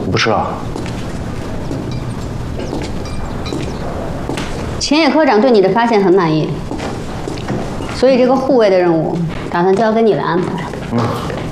不是啊。 前野科长对你的发现很满意，所以这个护卫的任务打算交给你来安排。